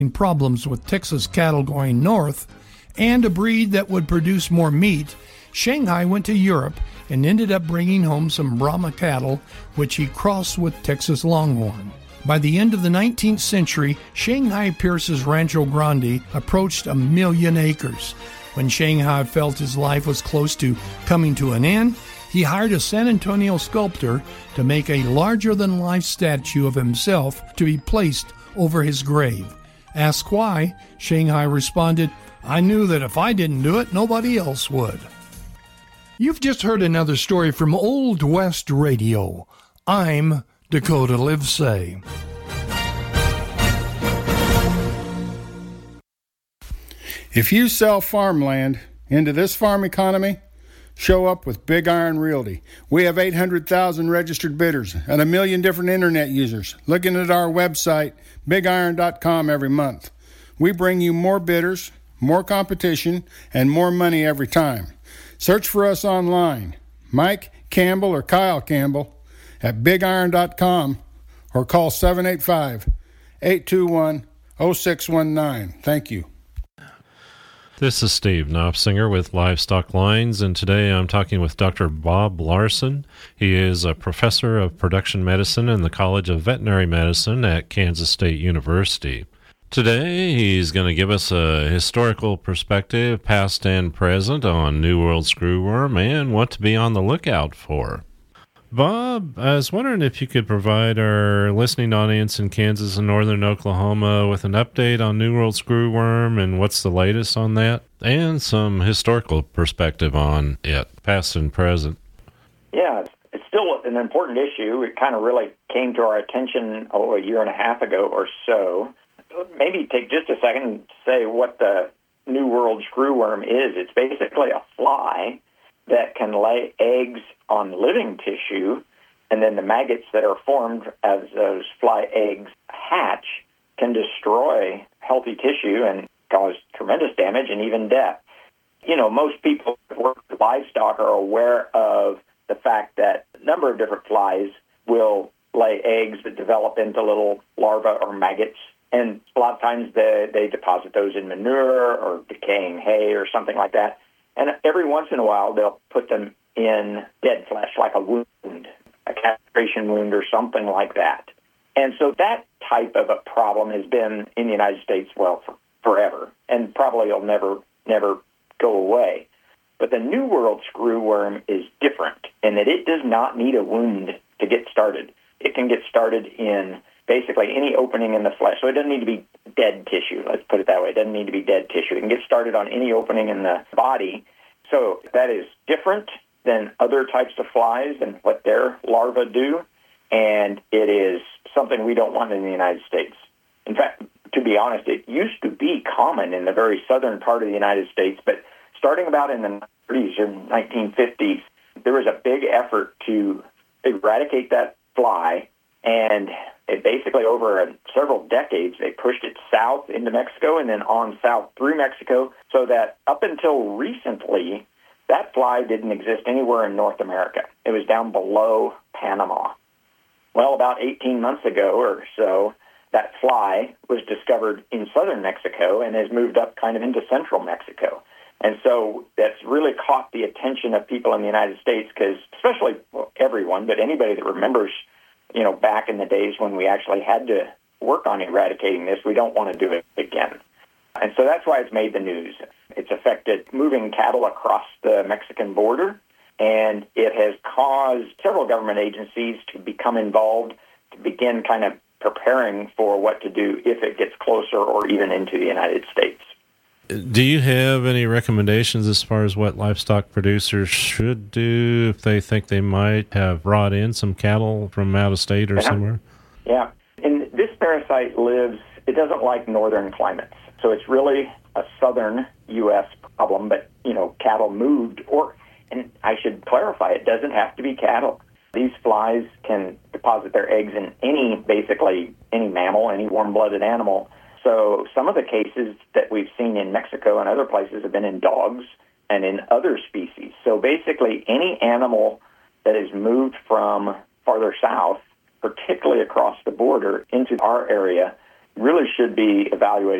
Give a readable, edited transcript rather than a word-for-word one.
problems with Texas cattle going north and a breed that would produce more meat, Shanghai went to Europe and ended up bringing home some Brahma cattle, which he crossed with Texas Longhorn. By the end of the 19th century, Shanghai Pierce's Rancho Grande approached 1 million acres. When Shanghai felt his life was close to coming to an end, he hired a San Antonio sculptor to make a larger-than-life statue of himself to be placed over his grave. Asked why, Shanghai responded, "I knew that if I didn't do it, nobody else would." You've just heard another story from Old West Radio. I'm Dakota Livesay. If you sell farmland into this farm economy, show up with Big Iron Realty. We have 800,000 registered bidders and 1 million different internet users looking at our website, bigiron.com, every month. We bring you more bidders, more competition, and more money every time. Search for us online, Mike Campbell or Kyle Campbell, at bigiron.com, or call 785-821-0619. Thank you. This is Steve Knopsinger with Livestock Lines, and today I'm talking with Dr. Bob Larson. He is a professor of production medicine in the College of Veterinary Medicine at Kansas State University. Today, he's going to give us a historical perspective, past and present, on New World screwworm and what to be on the lookout for. Bob, I was wondering if you could provide our listening audience in Kansas and northern Oklahoma with an update on New World screwworm and what's the latest on that, and some historical perspective on it, past and present. Yeah, it's still an important issue. It kind of really came to our attention a year and a half ago or so. Maybe take just a second and say what the New World screwworm is. It's basically a fly that can lay eggs on living tissue, and then the maggots that are formed as those fly eggs hatch can destroy healthy tissue and cause tremendous damage and even death. You know, most people who work with livestock are aware of the fact that a number of different flies will lay eggs that develop into little larvae or maggots. And a lot of times they deposit those in manure or decaying hay or something like that. And every once in a while, they'll put them in dead flesh, like a wound, a castration wound or something like that. And so that type of a problem has been in the United States, well, forever, and probably will never go away. But the New World screwworm is different in that it does not need a wound to get started. It can get started in basically any opening in the flesh. So it doesn't need to be dead tissue. Let's put it that way. It doesn't need to be dead tissue. It can get started on any opening in the body. So that is different than other types of flies and what their larvae do. And it is something we don't want in the United States. In fact, to be honest, it used to be common in the very southern part of the United States, but starting about in the 30s or 1950s, there was a big effort to eradicate that fly, and it basically over several decades, they pushed it south into Mexico and then on south through Mexico, so that up until recently, that fly didn't exist anywhere in North America. It was down below Panama. Well, about 18 months ago or so, that fly was discovered in southern Mexico and has moved up kind of into central Mexico. And so that's really caught the attention of people in the United States because, especially everyone, but anybody that remembers, you know, back in the days when we actually had to work on eradicating this, we don't want to do it again. And so that's why it's made the news. It's affected moving cattle across the Mexican border, and it has caused several government agencies to become involved, to begin kind of preparing for what to do if it gets closer or even into the United States. Do you have any recommendations as far as what livestock producers should do if they think they might have brought in some cattle from out of state or somewhere? Yeah. And this parasite it doesn't like northern climates. So it's really a southern U.S. problem, but, you know, cattle moved, and I should clarify, it doesn't have to be cattle. These flies can deposit their eggs in basically any mammal, any warm-blooded animal. So some of the cases that we've seen in Mexico and other places have been in dogs and in other species. So basically any animal that is moved from farther south, particularly across the border into our area, really should be evaluated